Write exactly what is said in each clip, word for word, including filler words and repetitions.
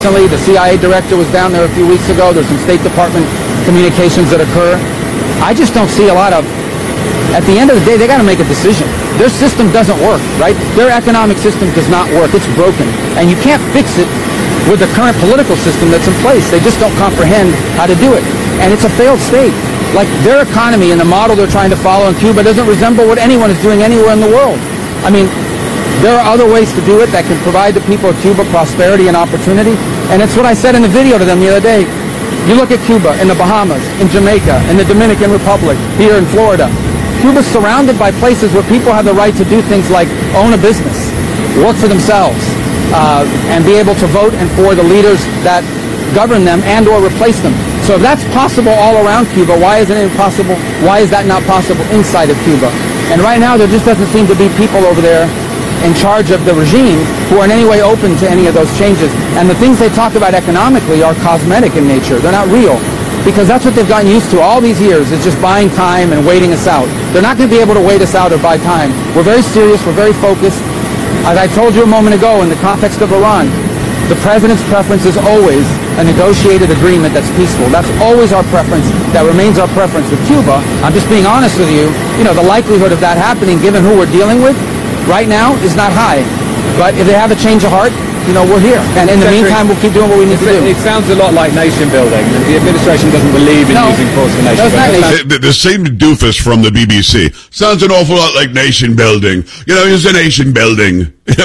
The C I A director was down there a few weeks ago. There's some State Department communications that occur. I just don't see a lot of, at the end of the day, they got to make a decision. Their system doesn't work, right? Their economic system does not work. It's broken. And you can't fix it with the current political system that's in place. They just don't comprehend how to do it. And it's a failed state. Like, their economy and the model they're trying to follow in Cuba doesn't resemble what anyone is doing anywhere in the world. I mean, there are other ways to do it that can provide the people of Cuba prosperity and opportunity. And it's what I said in the video to them the other day. You look at Cuba, in the Bahamas, in Jamaica, in the Dominican Republic, here in Florida. Cuba's surrounded by places where people have the right to do things like own a business, work for themselves, uh, and be able to vote and for the leaders that govern them and or replace them. So if that's possible all around Cuba, why isn't it impossible? Why is that not possible inside of Cuba? And right now there just doesn't seem to be people over there in charge of the regime who are in any way open to any of those changes. And the things they talk about economically are cosmetic in nature. They're not real. Because that's what they've gotten used to all these years, is just buying time and waiting us out. They're not going to be able to wait us out or buy time. We're very serious. We're very focused. As I told you a moment ago, in the context of Iran, the president's preference is always a negotiated agreement that's peaceful. That's always our preference. That remains our preference with Cuba. I'm just being honest with you. You know, the likelihood of that happening, given who we're dealing with, right now is not high. But if they have a change of heart, you know, we're here. And in the meantime, we'll keep doing what we need to do. It sounds a lot like nation building. The administration doesn't believe in no, using force for nation no, building. The, the same doofus from the B B C. Sounds an awful lot like nation building. You know, it's a nation building.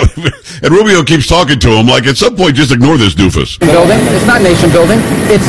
And Rubio keeps talking to him like, at some point, just ignore this doofus. Building. It's not nation building. It's,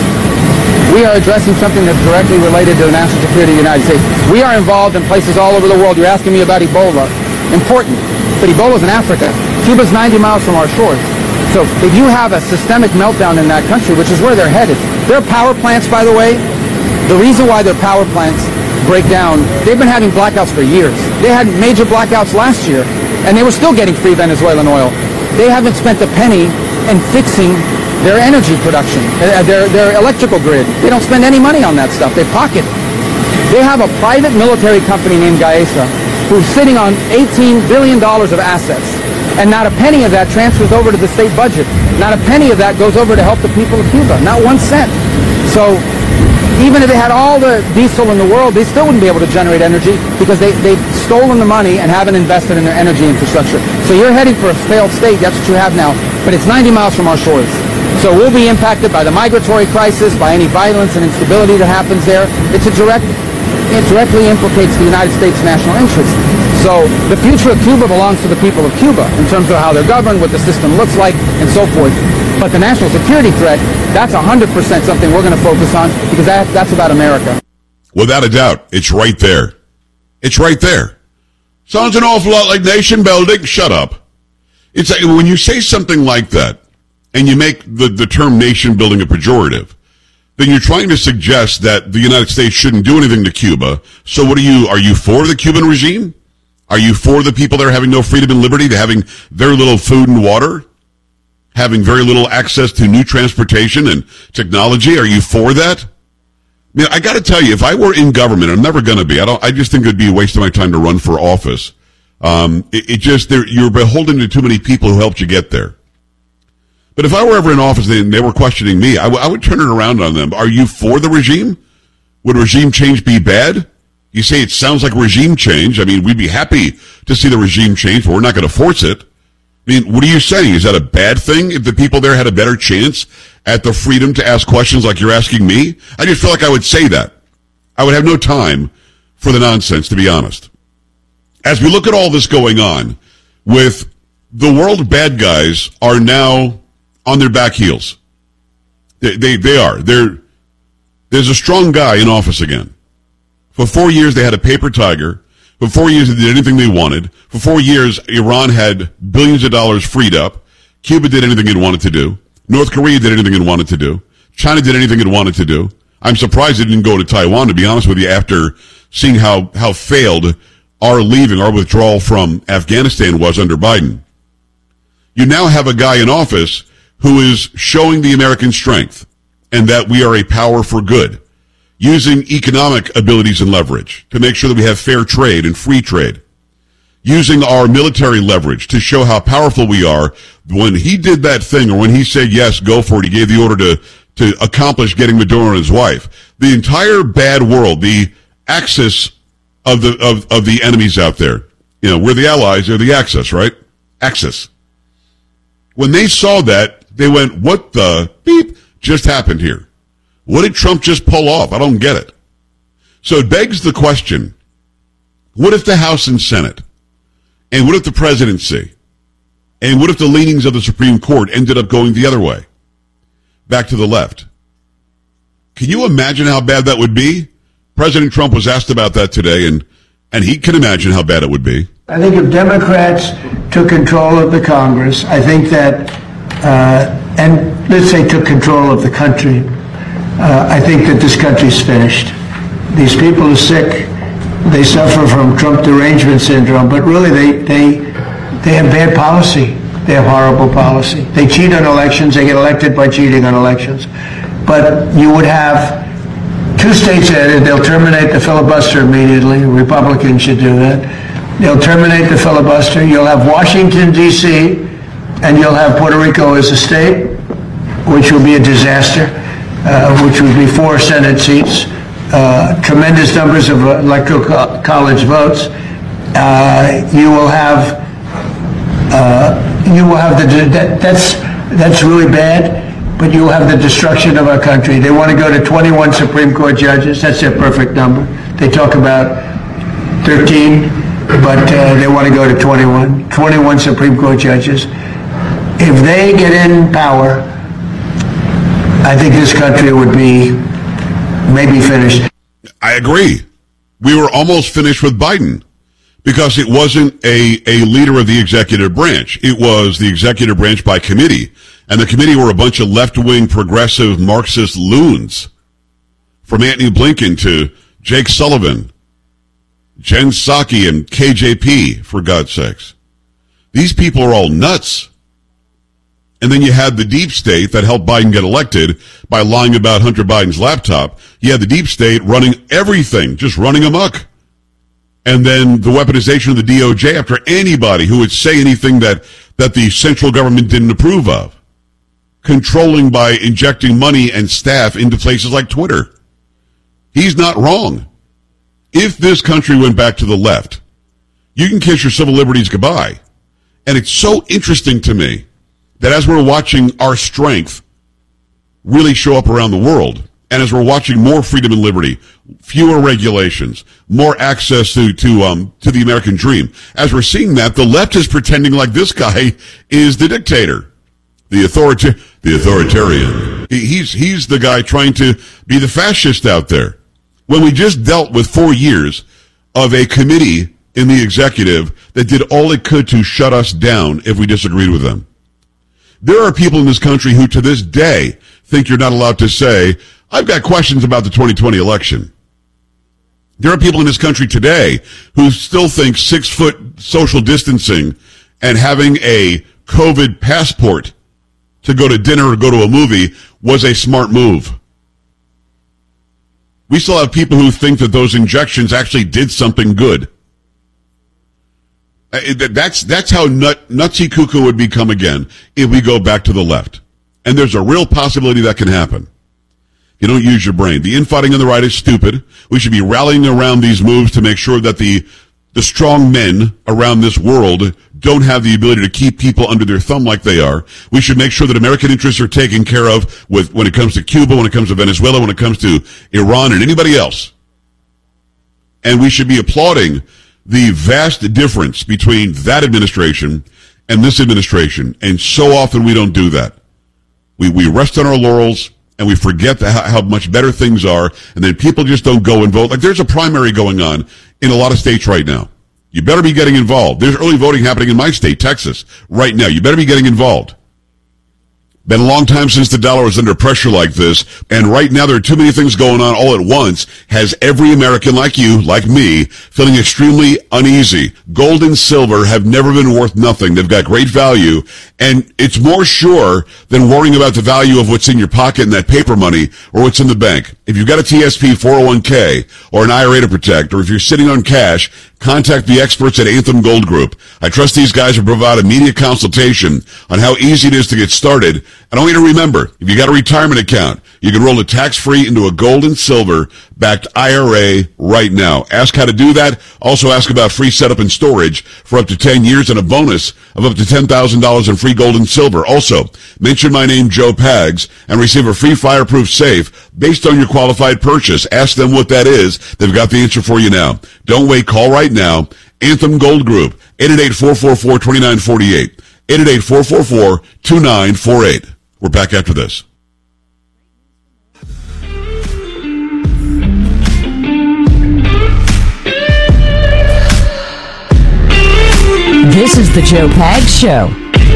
we are addressing something that's directly related to the national security of the United States. We are involved in places all over the world. You're asking me about Ebola. Important. But Ebola's in Africa. Cuba's ninety miles from our shores. So if you have a systemic meltdown in that country, which is where they're headed, their power plants, by the way, the reason why their power plants break down, they've been having blackouts for years. They had major blackouts last year, and they were still getting free Venezuelan oil. They haven't spent a penny in fixing their energy production, uh, their, their electrical grid. They don't spend any money on that stuff. They pocket. They have a private military company named Gaesa who's sitting on eighteen billion dollars of assets. And not a penny of that transfers over to the state budget. Not a penny of that goes over to help the people of Cuba. Not one cent. So even if they had all the diesel in the world, they still wouldn't be able to generate energy because they, they've stolen the money and haven't invested in their energy infrastructure. So you're heading for a failed state. That's what you have now. But it's ninety miles from our shores. So we'll be impacted by the migratory crisis, by any violence and instability that happens there. It's a direct, it directly implicates the United States' national interest. So the future of Cuba belongs to the people of Cuba in terms of how they're governed, what the system looks like, and so forth. But the national security threat, that's one hundred percent something we're going to focus on because that, that's about America. Without a doubt, it's right there. It's right there. Sounds an awful lot like nation building. Shut up. It's like, when you say something like that and you make the, the term nation building a pejorative, then you're trying to suggest that the United States shouldn't do anything to Cuba. So what are you, are you for the Cuban regime? Are you for the people that are having no freedom and liberty, to having very little food and water, having very little access to new transportation and technology? Are you for that? I mean, I got to tell you, if I were in government, I'm never going to be. I don't. I just think it'd be a waste of my time to run for office. Um, it, it just you're beholden to too many people who helped you get there. But if I were ever in office and they were questioning me, I, w- I would turn it around on them. Are you for the regime? Would regime change be bad? You say it sounds like regime change. I mean, we'd be happy to see the regime change, but we're not going to force it. I mean, what are you saying? Is that a bad thing if the people there had a better chance at the freedom to ask questions like you're asking me? I just feel like I would say that. I would have no time for the nonsense, to be honest. As we look at all this going on, with the world bad guys are now on their back heels. They, they, they are. They're, there's a strong guy in office again. For four years, they had a paper tiger. For four years, they did anything they wanted. For four years, Iran had billions of dollars freed up. Cuba did anything it wanted to do. North Korea did anything it wanted to do. China did anything it wanted to do. I'm surprised it didn't go to Taiwan, to be honest with you, after seeing how, how failed our leaving, our withdrawal from Afghanistan was under Biden. You now have a guy in office who is showing the American strength and that we are a power for good, using economic abilities and leverage to make sure that we have fair trade and free trade, using our military leverage to show how powerful we are. When he did that thing, or when he said, yes, go for it, he gave the order to, to accomplish getting Maduro and his wife. The entire bad world, the axis of the, of, of the enemies out there, you know, we're the allies, they're the axis, right? Axis. When they saw that, they went, what the beep just happened here? What did Trump just pull off? I don't get it. So it begs the question, what if the House and Senate, and what if the presidency, and what if the leanings of the Supreme Court ended up going the other way, back to the left? Can you imagine how bad that would be? President Trump was asked about that today, and, and he can imagine how bad it would be. I think if Democrats took control of the Congress, I think that, uh, and let's say took control of the country, uh, I think that this country's finished. These people are sick. They suffer from Trump derangement syndrome, but really they, they, they have bad policy. They have horrible policy. They cheat on elections. They get elected by cheating on elections. But you would have two states added. They'll terminate the filibuster immediately. Republicans should do that. They'll terminate the filibuster. You'll have Washington, D C, and you'll have Puerto Rico as a state, which will be a disaster, uh, which would be four Senate seats. Uh, tremendous numbers of electoral co- college votes. Uh, you will have, uh, you will have the that, that's that's really bad. But you will have the destruction of our country. They want to go to twenty-one Supreme Court judges. That's their perfect number. They talk about thirteen, but uh, they want to go to twenty-one. twenty-one Supreme Court judges. If they get in power, I think this country would be maybe finished. I agree. We were almost finished with Biden because it wasn't a, a leader of the executive branch. It was the executive branch by committee. And the committee were a bunch of left-wing progressive Marxist loons. From Antony Blinken to Jake Sullivan, Jen Psaki, and K J P, for God's sakes. These people are all nuts. And then you had the deep state that helped Biden get elected by lying about Hunter Biden's laptop. You had the deep state running everything, just running amok. And then the weaponization of the D O J after anybody who would say anything that, that the central government didn't approve of. Controlling by injecting money and staff into places like Twitter. He's not wrong. If this country went back to the left, you can kiss your civil liberties goodbye. And it's so interesting to me that as we're watching our strength really show up around the world, and as we're watching more freedom and liberty, fewer regulations, more access to to um to the American dream, as we're seeing that, the left is pretending like this guy is the dictator, the authority, the authoritarian. He, he's he's the guy trying to be the fascist out there. When we just dealt with four years of a committee in the executive that did all it could to shut us down if we disagreed with them. There are people in this country who to this day think you're not allowed to say, I've got questions about the twenty twenty election. There are people in this country today who still think six foot social distancing and having a COVID passport to go to dinner or go to a movie was a smart move. We still have people who think that those injections actually did something good. That's that's how nut, nutsy cuckoo would become again if we go back to the left. And there's a real possibility that can happen. You don't use your brain. The infighting on the right is stupid. We should be rallying around these moves to make sure that the the strong men around this world don't have the ability to keep people under their thumb like they are. We should make sure that American interests are taken care of with when it comes to Cuba, when it comes to Venezuela, when it comes to Iran and anybody else. And we should be applauding the vast difference between that administration and this administration. And so often we don't do that. We we rest on our laurels and we forget the, how, how much better things are, and then people just don't go and vote. Like there's a primary going on in a lot of states right now. You better be getting involved. There's early voting happening in my state, Texas, right now. You better be getting involved. Been a long time since the dollar was under pressure like this, and right now there are too many things going on all at once. Has every American like you, like me, feeling extremely uneasy. Gold and silver have never been worth nothing. They've got great value, and it's more sure than worrying about the value of what's in your pocket and that paper money or what's in the bank. If you've got a T S P four oh one k or an I R A to protect, or if you're sitting on cash, contact the experts at Anthem Gold Group. I trust these guys will provide immediate consultation on how easy it is to get started. And I want you to remember, if you got a retirement account, you can roll it tax-free into a gold and silver-backed I R A right now. Ask how to do that. Also ask about free setup and storage for up to ten years and a bonus of up to ten thousand dollars in free gold and silver. Also, mention my name, Joe Pags, and receive a free fireproof safe based on your qualified purchase. Ask them what that is. They've got the answer for you now. Don't wait. Call right now. Anthem Gold Group, eight eight eight, four four four, two nine four eight, eight eight eight, four four four, two nine four eight. We're back after this. This is the Joe Pags Show.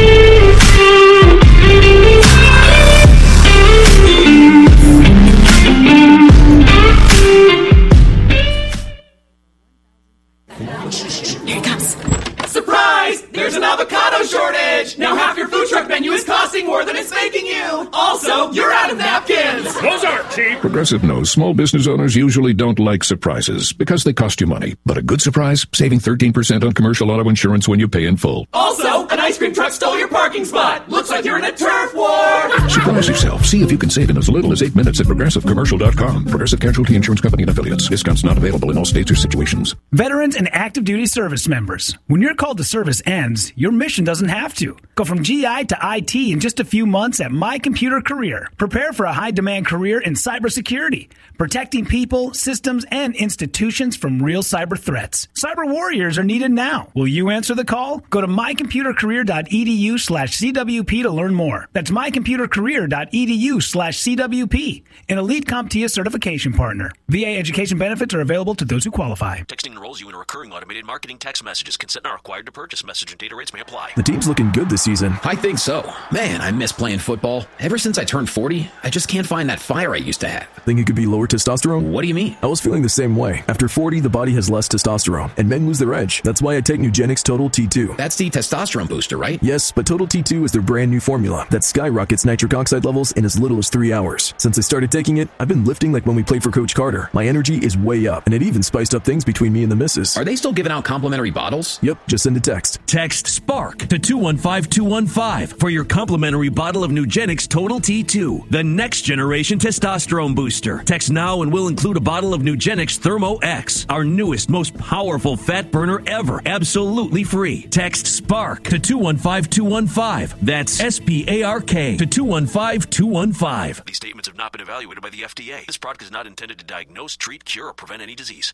Here it comes. Surprise! There's an avocado shortage! Now half your food truck menu is costing more than it's making you! Also, you're out of napkins! Those aren't cheap! Progressive knows small business owners usually don't like surprises because they cost you money. But a good surprise? Saving thirteen percent on commercial auto insurance when you pay in full. Also, an ice cream truck stole your parking spot! Looks like you're in a turf war! Surprise yourself. See if you can save in as little as eight minutes at progressive commercial dot com. Progressive Casualty Insurance Company and Affiliates. Discounts not available in all states or situations. Veterans and active duty service members. When your call to service ends, your mission doesn't have to. Go from G I to I T in just a few months at My Computer Career. Prepare for a high-demand career in cybersecurity, protecting people, systems, and institutions from real cyber threats. Cyber warriors are needed now. Will you answer the call? Go to mycomputercareer.edu slash CWP to learn more. That's mycomputercareer.edu slash CWP, an Elite CompTIA certification partner. V A education benefits are available to those who qualify. Texting enrolls you in a recurring automated marketing text messages. Consent not required to purchase. Message and data rates may apply. The team's looking good this season. I think so. Man, I miss playing football. Ever since I turned forty, I just can't find that fire I used to have. Think it could be lower testosterone? What do you mean? I was feeling the same way. After forty, the body has less testosterone, and men lose their edge. That's why I take Nugenix Total T two. That's the testosterone booster, right? Yes, but Total T two is their brand new formula that skyrockets nitric oxide levels in as little as three hours. Since I started taking it, I've been lifting like when we played for Coach Carter. My energy is way up, and it even spiced up things between me and the missus. Are they still giving out complimentary bottles? Yep, just send a text. Text SPARK to two one five two one five for your complimentary bottle of Nugenix Total T two, the next generation testosterone booster. Text now and we'll include a bottle of Nugenix Thermo X, our newest, most powerful fat burner ever, absolutely free. Text SPARK to two one five two one five. That's S P A R K to two one five two one five. These statements have not been evaluated by the F D A. This product is not intended to diagnose, treat, cure, or prevent any disease.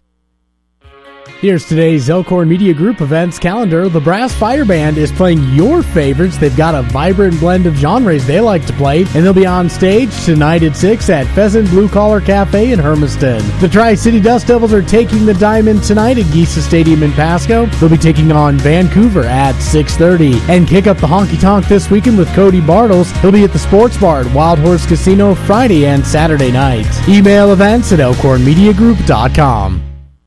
Here's today's Elkhorn Media Group events calendar. The Brass Fire Band is playing your favorites. They've got a vibrant blend of genres they like to play, and they'll be on stage tonight at six at Pheasant Blue Collar Cafe in Hermiston. The Tri-City Dust Devils are taking the diamond tonight at Geisa Stadium in Pasco. They'll be taking on Vancouver at six thirty. And kick up the honky tonk this weekend with Cody Bartles. He'll be at the Sports Bar at Wild Horse Casino Friday and Saturday night. Email events at elkhorn media group dot com.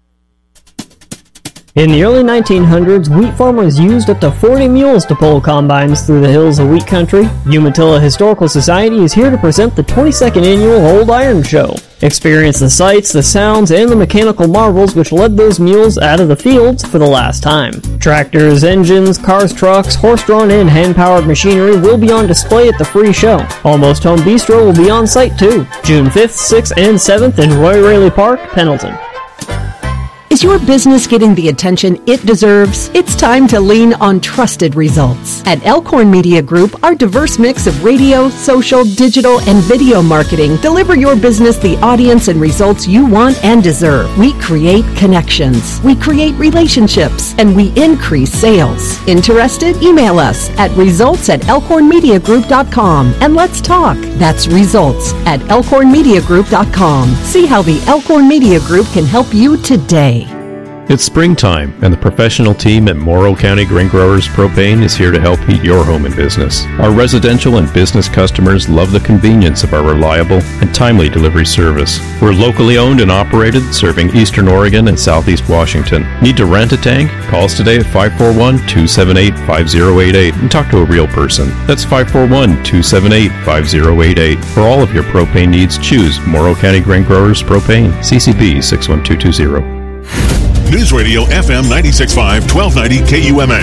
In the early nineteen hundreds, wheat farmers used up to forty mules to pull combines through the hills of wheat country. Umatilla Historical Society is here to present the twenty-second annual Old Iron Show. Experience the sights, the sounds, and the mechanical marvels which led those mules out of the fields for the last time. Tractors, engines, cars, trucks, horse-drawn and hand-powered machinery will be on display at the free show. Almost Home Bistro will be on site too. June fifth, sixth, and seventh in Roy Raley Park, Pendleton. Is your business getting the attention it deserves? It's time to lean on trusted results. At Elkhorn Media Group, our diverse mix of radio, social, digital, and video marketing deliver your business the audience and results you want and deserve. We create connections, we create relationships, and we increase sales. Interested? Email us at results at elkhorn media group dot com and let's talk. That's results at elkhorn media group dot com. See how the Elkhorn Media Group can help you today. It's springtime, and the professional team at Morrow County Grain Growers Propane is here to help heat your home and business. Our residential and business customers love the convenience of our reliable and timely delivery service. We're locally owned and operated, serving Eastern Oregon and Southeast Washington. Need to rent a tank? Call us today at five four one, two seven eight, five zero eight eight and talk to a real person. That's five four one, two seven eight, five zero eight eight. For all of your propane needs, choose Morrow County Grain Growers Propane, C C B six one two two zero. News Radio F M ninety-six point five, twelve ninety K U M A.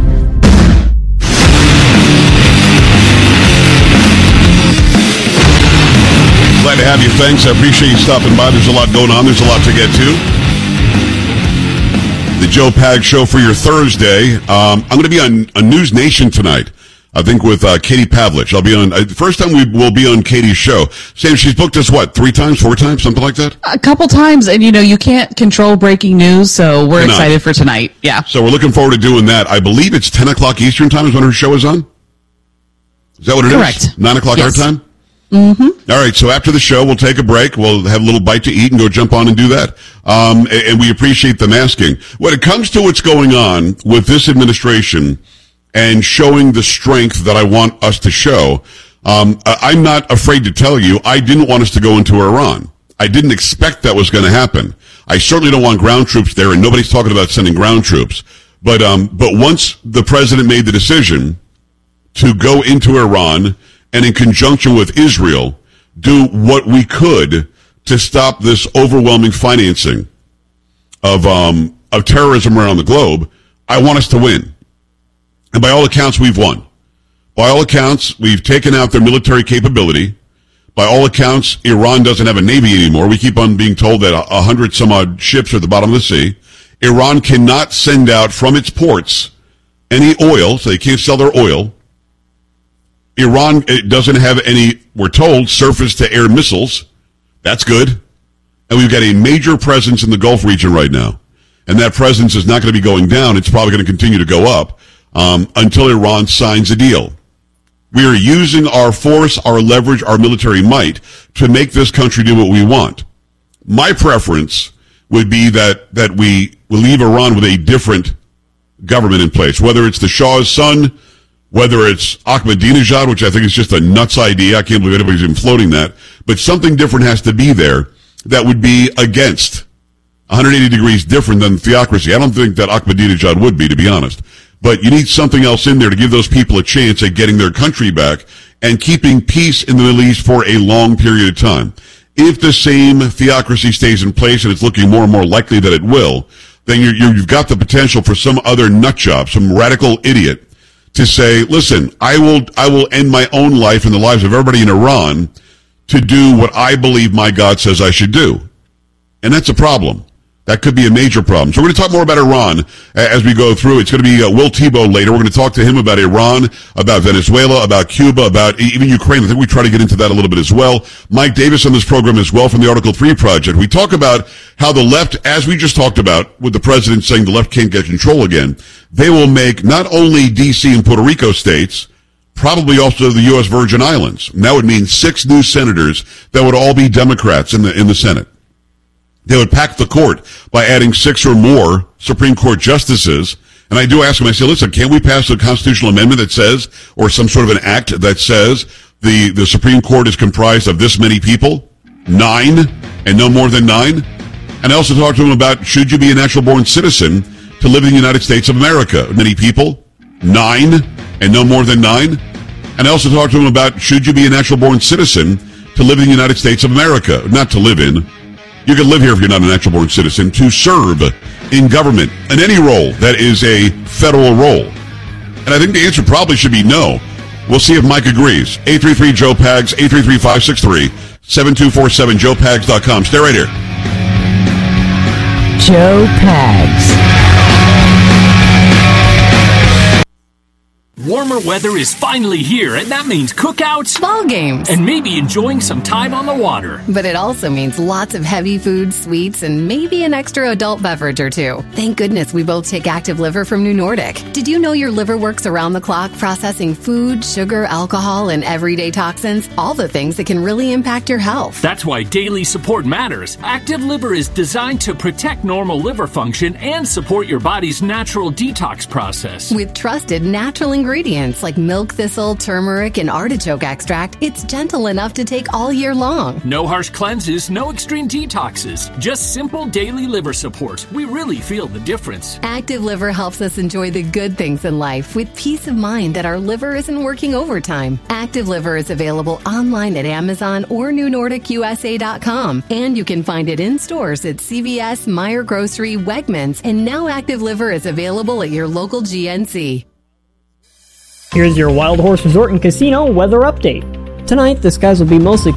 Glad to have you. Thanks. I appreciate you stopping by. There's a lot going on. There's a lot to get to. The Joe Pags Show for your Thursday. Um, I'm going to be on, on News Nation tonight. I think with uh, Katie Pavlich. I'll be on, uh, first time we will be on Katie's show. Sam, she's booked us, what, three times, four times, something like that? A couple times, and you know, you can't control breaking news, so we're Cannot. excited for tonight. Yeah. So we're looking forward to doing that. I believe it's ten o'clock Eastern time is when her show is on? Is that what it Correct. is? nine o'clock Yes. our time? Mm-hmm. All right, so after the show, we'll take a break. We'll have a little bite to eat and go jump on and do that. Um, and, and we appreciate them asking. When it comes to what's going on with this administration and showing the strength that I want us to show, um, I- I'm not afraid to tell you I didn't want us to go into Iran. I didn't expect that was going to happen. I certainly don't want ground troops there, and nobody's talking about sending ground troops. But um, but once the president made the decision to go into Iran and in conjunction with Israel, do what we could to stop this overwhelming financing of um, of terrorism around the globe, I want us to win. And by all accounts, we've won. By all accounts, we've taken out their military capability. By all accounts, Iran doesn't have a navy anymore. We keep on being told that a hundred some odd ships are at the bottom of the sea. Iran cannot send out from its ports any oil, so they can't sell their oil. Iran it doesn't have any, we're told, surface-to-air missiles. That's good. And we've got a major presence in the Gulf region right now. And that presence is not going to be going down. It's probably going to continue to go up um, until Iran signs a deal. We are using our force, our leverage, our military might to make this country do what we want. My preference would be that, that we will leave Iran with a different government in place, whether it's the Shah's son, whether it's Ahmadinejad, which I think is just a nuts idea. I can't believe anybody's even floating that. But something different has to be there that would be against one hundred eighty degrees different than theocracy. I don't think that Ahmadinejad would be, to be honest. But you need something else in there to give those people a chance at getting their country back and keeping peace in the Middle East for a long period of time. If the same theocracy stays in place, and it's looking more and more likely that it will, then you're, you've got the potential for some other nut job, some radical idiot, to say, listen, I will, I will end my own life and the lives of everybody in Iran to do what I believe my God says I should do. And that's a problem. That could be a major problem. So we're going to talk more about Iran as we go through. It's going to be uh, Will Tebow later. We're going to talk to him about Iran, about Venezuela, about Cuba, about even Ukraine. I think we try to get into that a little bit as well. Mike Davis on this program as well from the Article three Project. We talk about how the left, as we just talked about with the president saying the left can't get control again, they will make not only D C and Puerto Rico states, probably also the U S Virgin Islands. And that would mean six new senators that would all be Democrats in the in the Senate. They would pack the court by adding six or more Supreme Court justices. And I do ask them, I say, listen, can't we pass a constitutional amendment that says, or some sort of an act that says the, the Supreme Court is comprised of this many people? Nine, and no more than nine? And I also talk to them about, should you be a natural-born citizen to live in the United States of America? Many people? Nine, and no more than nine? And I also talk to them about, should you be a natural-born citizen to live in the United States of America? Not to live in. You can live here if you're not a natural-born citizen, to serve in government in any role that is a federal role. And I think the answer probably should be no. We'll see if Mike agrees. eight three three Joe Pags, eight three three, five six three, seven two four seven, joe pags dot com. Stay right here. Joe Pags. Warmer weather is finally here, and that means cookouts, ball games, and maybe enjoying some time on the water. But it also means lots of heavy food, sweets, and maybe an extra adult beverage or two. Thank goodness we both take Active Liver from New Nordic. Did you know your liver works around the clock processing food, sugar, alcohol, and everyday toxins? All the things that can really impact your health. That's why daily support matters. Active Liver is designed to protect normal liver function and support your body's natural detox process. With trusted natural ingredients ingredients like milk thistle, turmeric, and artichoke extract, it's gentle enough to take all year long. No harsh cleanses, no extreme detoxes. Just simple daily liver support. We really feel the difference. Active Liver helps us enjoy the good things in life with peace of mind that our liver isn't working overtime. Active Liver is available online at Amazon or new nordic u s a dot com, and you can find it in stores at C V S, Meijer Grocery, Wegmans, and now Active Liver is available at your local G N C. Here's your Wild Horse Resort and Casino weather update. Tonight, the skies will be mostly